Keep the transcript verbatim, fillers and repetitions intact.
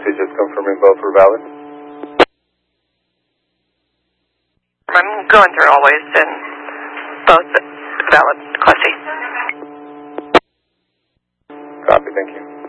frequency, just confirming both were valid. I'm going through always, and both valid, Quessy. Copy, thank you.